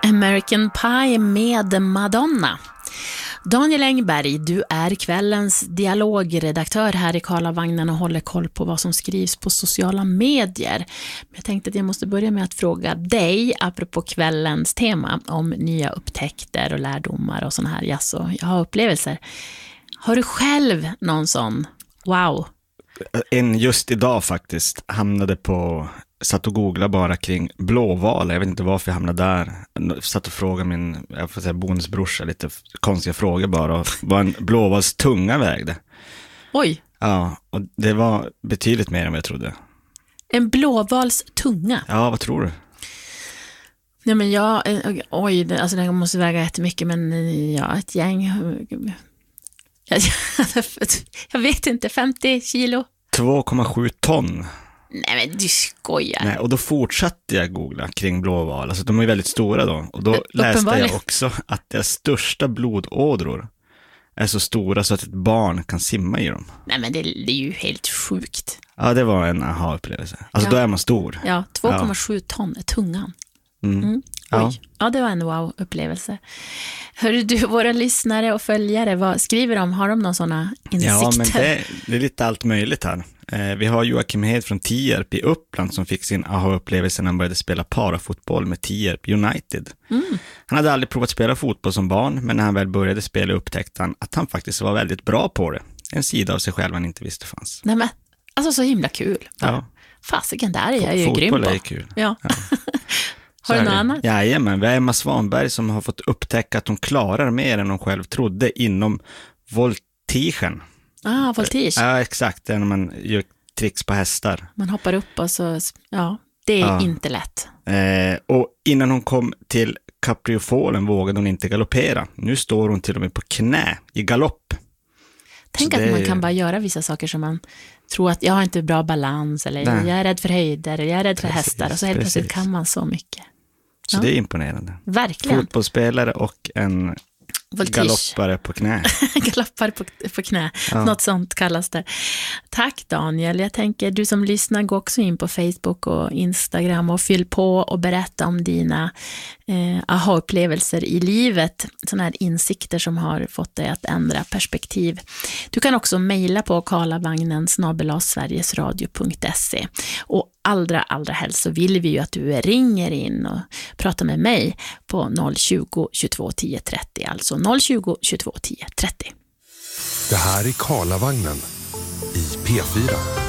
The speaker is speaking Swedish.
American Pie med Madonna. Daniel Engberg, du är kvällens dialogredaktör här i Karlavagnen och håller koll på vad som skrivs på sociala medier. Men jag tänkte att jag måste börja med att fråga dig, apropå kvällens tema, om nya upptäckter och lärdomar och sån här. Jaså, jag har upplevelser. Har du själv någon sån? Wow. En just idag faktiskt satt och googlade bara kring blåval. Jag vet inte varför jag hamnade där. Satt och frågade min bonusbrorsa lite konstiga frågor bara. Och vad en blåvals tunga vägde. Oj. Ja, och det var betydligt mer än vad jag trodde. En blåvals tunga? Ja, vad tror du? Nej, men alltså den måste väga jättemycket, men ja, ett gäng. Jag vet inte, 50 kilo? 2,7 ton. Nej, men du skojar. Nej, och då fortsatte jag googla kring blåval. Alltså de är väldigt stora då. Och då läste jag också att deras största blodådror är så stora så att ett barn kan simma i dem. Nej, men det är ju helt sjukt. Ja, det var en aha-upplevelse. Alltså då är man stor. Ja, 2,7 ton är tungan. Oj. Ja, det var en wow-upplevelse. Hörru du, våra lyssnare och följare, vad skriver de? Har de någon sådana insikter? Ja, men det är lite allt möjligt här. Vi har Joakim Hed från Tierp i Uppland som fick sin aha-upplevelse när han började spela parafotboll med Tierp United. Han hade aldrig provat spela fotboll som barn, men när han väl började spela upptäckte han att han faktiskt var väldigt bra på det. En sida av sig själv han inte visste fanns. Nej, men alltså så himla kul. Ja. Fasiken, där är jag ju grym på. Fotboll är kul. Ja. Har du något annat? Jajamän, vi har Emma Svanberg som har fått upptäcka att hon klarar mer än hon själv trodde inom voltigen. Voltige. Ja, exakt. Det är när man gör tricks på hästar. Man hoppar upp och så, ja, det är inte lätt. Och innan hon kom till Capriofolen vågade hon inte galoppera. Nu står hon till och med på knä i galopp. Tänk att man kan bara göra vissa saker som man tror att jag har inte bra balans eller jag är rädd för höjder eller jag är rädd för hästar och så helt plötsligt kan man så mycket. Så det är imponerande. Verkligen. Fotbollsspelare och en galoppare på knä. Galoppare på knä. Ja. Något sånt kallas det. Tack Daniel. Jag tänker du som lyssnar gå också in på Facebook och Instagram och fyll på och berätta om dina aha-upplevelser i livet. Sådana här insikter som har fått dig att ändra perspektiv. Du kan också mejla på karlavagnen@sverigesradio.se och allra helst så vill vi ju att du ringer in och pratar med mig på 020 22 10 30, alltså 020 22 10 30. Det här är Karlavagnen i P4.